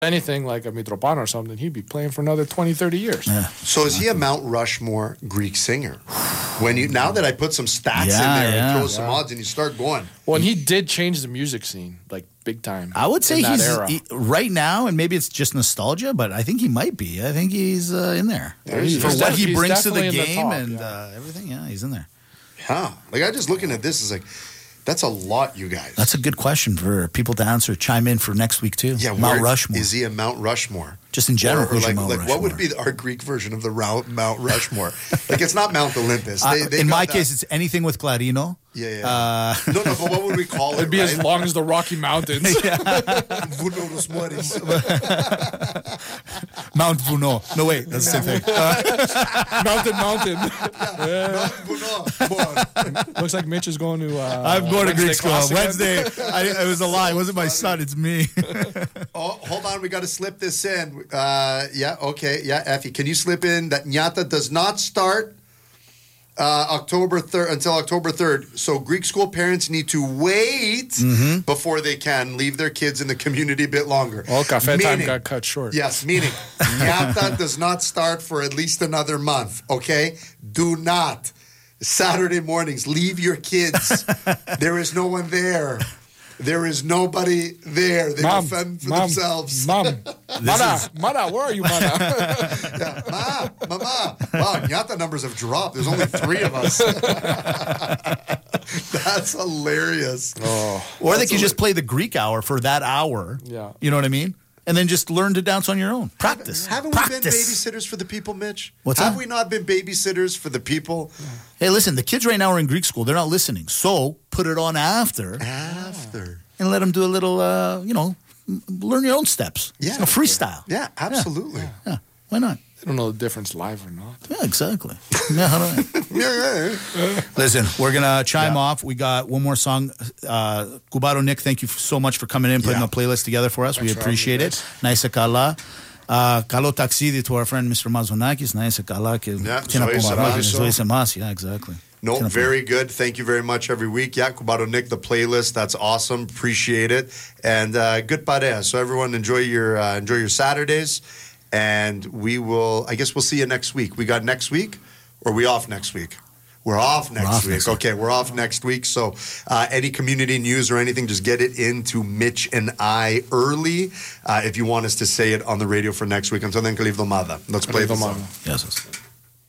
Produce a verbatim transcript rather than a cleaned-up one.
anything like a Mitropan or something, he'd be playing for another twenty, thirty years. Yeah. So is he a Mount Rushmore Greek singer? When you now that I put some stats Yeah, in there yeah. and throw some odds and you start going. Well, and he did change the music scene, like, big time. I would say in that he's era. he, right now, and maybe it's just nostalgia, but I think he might be. I think he's uh, in there. Yeah, he's- For he's what def- he he's brings to the definitely in the game top, and yeah. uh, everything, yeah, he's in there. Huh. Like I just looking at this is like that's a lot, you guys. That's a good question for people to answer. Chime in for next week too. yeah, Mount where- Rushmore. Is he a Mount Rushmore? Just in general, Or, or who's your like, Mount like what would Rushmore? be the, our Greek version of the Rou- Mount Rushmore? Like it's not Mount Olympus. They, Uh, they in got my that- case, it's anything with Clarino. yeah, yeah. Uh, no, no, but what would we call it? It'd be right? as long as the Rocky Mountains. Vuno dos Mores. Mount Vuno. No, wait, that's the same thing. Mountain, mountain. Mount Vuno. Looks like Mitch is going to. Uh, I'm going to Wednesday Greek school. class again. Wednesday. I, it was a lie. It wasn't my son. It's me. Oh, hold on. We got to slip this in. Uh, yeah, okay. Yeah, Effie, can you slip in that Nyata does not start uh, October third until October third? So Greek school parents need to wait before they can leave their kids in the community a bit longer. Well, cafe time Meaning- got cut short. Yes, meaning Nyata does not start for at least another month, okay? Do not. Saturday mornings, leave your kids. There is no one there. There is nobody there. They Mom, will fend for mom, themselves. Mom, Mana, Mana, where are you, Mana? Yeah. Ma, mama. Wow, Nyata numbers have dropped. There's only three of us. That's hilarious. Oh, Or they That's can a- just play the Greek hour for that hour. Yeah. You know what I mean? And then just learn to dance on your own. Practice. Haven't Practice. we been babysitters for the people, Mitch? What's Have that? we not been babysitters for the people? Hey, listen, the kids right now are in Greek school. They're not listening. So put it on after After. and let them do a little, uh, you know, m- learn your own steps. Yeah. You know, freestyle. Yeah, absolutely. Yeah. Why not? they don't know the difference live or not. Yeah, exactly. Yeah, how do I- Yeah, yeah. Listen, we're going to chime off. We got one more song. Uh, Cubaro Nick, thank you f- so much for coming in, putting Yeah. the playlist together for us. Thanks we for appreciate having it. me, Nice kala. Uh, Kalo taxidi to our friend Mister Mazonakis. Nice kala. Yeah, Zoe Samaso. Zoe Samas. Yeah, exactly. No, Tinapuma. very good. Thank you very much every week. Yeah, Cubaro Nick, the playlist. That's awesome. Appreciate it. And uh, good pareja. So everyone enjoy your uh, enjoy your Saturdays. And we will, I guess we'll see you next week. We got next week, or are we off next week? We're off next off week. next week. Okay, we're off next week. So uh, any community news or anything, just get it into Mitch and I early uh, if you want us to say it on the radio for next week. Until then, Kaliv Domada. Let's play the song. Domada. Yes, yes.